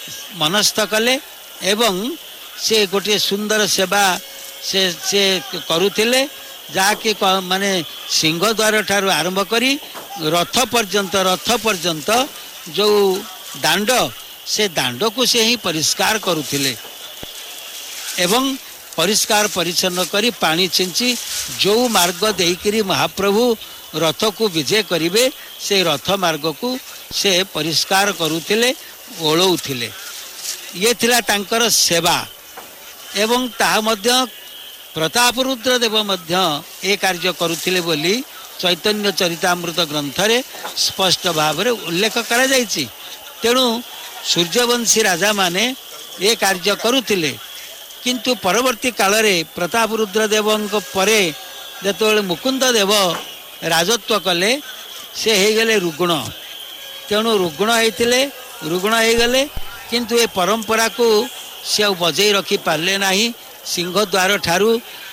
मनस्थ कले एवं से गोटे सुंदर सेवा से करुथिले जाकि माने सिंह द्वार ठारू आरंभ करी रथ पर्यंत जो दांड से दांड को से ही परिष्कार करुथिले एवं परिष्कार परिच्छन्न करी पानी छिंची जो मार्ग देकरी महाप्रभु रथ को विजय करिवे से रथ मार्ग को से परिष्कार करुथिले ओळौथिले ये थिला तांकर सेवा एवं ताहा मध्य प्रतापरुद्र देव मध्य ए कार्य करुथिले बोली चैतन्य चरितामृत ग्रंथ रे स्पष्ट भाव रे उल्लेख करा जायछि। तेणु सूर्यवंशी राजा माने ए कार्य करुथिले किंतु परवर्ती काल रे प्रतापरुद्र देवंक परे जेतबेले मुकुंद देव राजत्व कले से हे गले रुग्ण तेणु रुग्ण हो गले किंतु ए परंपरा को से बजै रखी पारले नाही। सिंह द्वार ठारू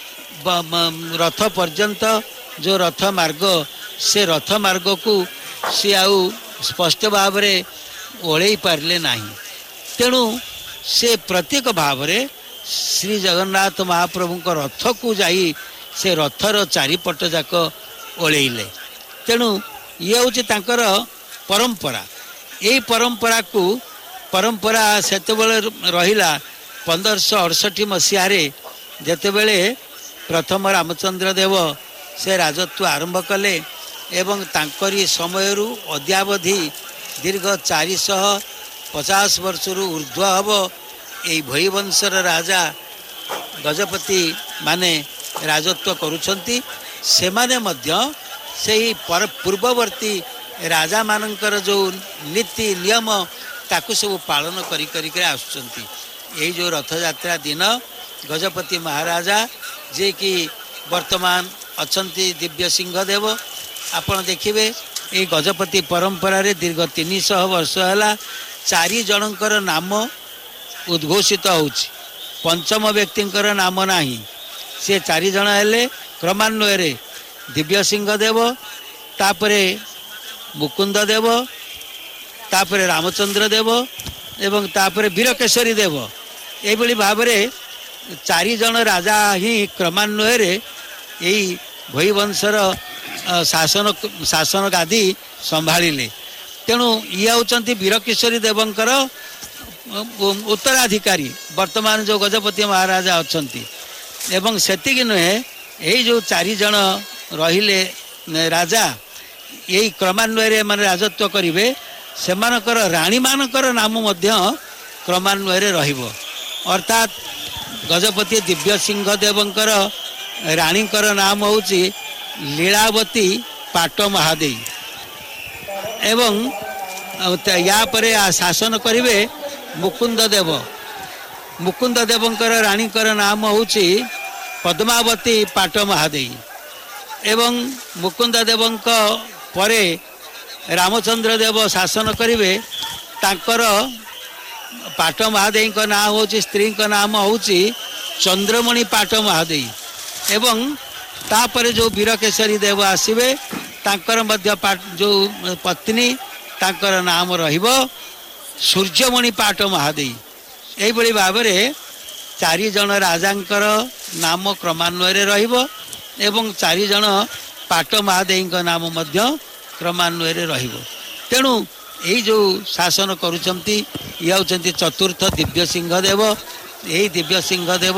रथ पर्यंत जो रथ मार्ग से रथ मार्ग को सी आउ स्पष्ट भाव रे ओळै पारले नाही। तेणु से प्रत्येक भाव रे श्री जगन्नाथ महाप्रभु को रथ को जाई से रथर चारिपट जाक ओळैले। तेणु ये हूँ तांकर परंपरा। यही परंपरा सेतेबेले रहिला 1568 मसीह जेतेबेले प्रथम रामचंद्र देव से राजत्व आरंभ कले एवं तांकरी समयरू अद्यावधि दीर्घ 450 वर्षरू ऊर्ध्व हब यही भईवंशर राजा गजपति माने राजत्व करुछंती। सेमाने मध्य सेही पूर्ववर्ती राजा मानकर जो नीति नियम ताकू सब पालन करी आसुचंती। यही जो रथ यात्रा दिन गजपति महाराजा जे कि वर्तमान अछंती दिव्य सिंह देव आपण देखिबे ये गजपति परंपरा रे दीर्घ 300 वर्ष है 4 जनकर नाम उद्घोषित होउछि। पंचम व्यक्तिंकर नाम नाही। से 4 जन हेले क्रमान्वय रे दिव्य सिंह देव तापरे मुकुंद देव तापरे रामचंद्र देव एवं तापरे वीरकेशरी देव एभली भाव में 4 जन राजा ही क्रमान्वय रे यही भईवंशर शासन गादी संभाଳିले। तेणु ये होचंती वीरकेशरी देवंकर उत्तराधिकारी वर्तमान जो गजपति महाराजा अछंती एवं सेतिकी नुहे यही जो 4 जन रहिले राजा यही क्रमान्वय रे माने राजत्व करिवे सेमानकर रानी मानकर नाम मध्य क्रमान्वय रे रहिबो। अर्थात गजपति दिव्य सिंह देवंकर रानीकर नाम होउची लीलावती पाट महादेई एवं या परे शासन करिवे मुकुंद देवंकर रानीकर नाम होउची पद्मावती पाट महादेई एवं मुकुंद देवंक परे रामचंद्र देव शासन करिवे तांकर पाट महादेई का नाम होची स्त्री का नाम होची चंद्रमणि पाट महादेई एवं तापरे जो वीरकेशरी देव आसीबे तांकर मध्य जो पत्नी तांकर नाम रहिबो सूर्यमणि पाट महादेई। एही बड़ी भाव में 4 जन राजांकर नाम क्रमान्वय रे रहिबो एवं 4 जन पाट महादेई का नाम मध्य क्रमान्वय रे रहिबो। तेणु यही जो शासन करुचंती ये होचंती चतुर्थ दिव्य सिंह देव। यही दिव्य सिंह देव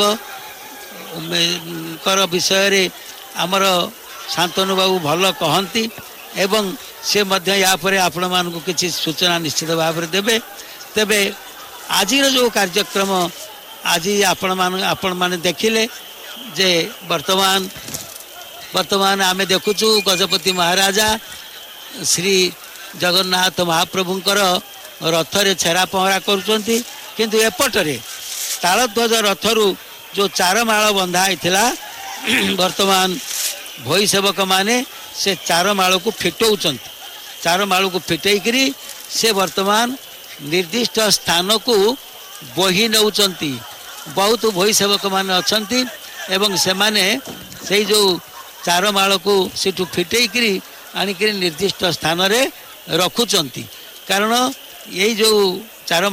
कर विषय रे आमर शांतनु बाबू भल कहती एवं से मध्य या परे आपण मानकु किछि सूचना निश्चित भाव में देबे। तेबे आज जो कार्यक्रम आज आपण माने देखिले जे वर्तमान आमे देखुचु गजपति महाराजा श्री जगन्नाथ महाप्रभुंकर रथ रे छेरा पहरा करुचंती किंतु एपटरे तालध्वज रथरू जो 4 माळ बंधा होता वर्तमान भई सेवक माने से 4 माळ को फिटौचंती। 4 माळ को फिटेकरी से वर्तमान निर्दिष्ट स्थान को बही नौचंती। बहुत भई सेवक माने अछंती एवं से माने से जो 4 माळ को सेठू फिटेकरी आनिकरी निर्दिष्ट स्थान रे रखुचंती। कारण यही जो 4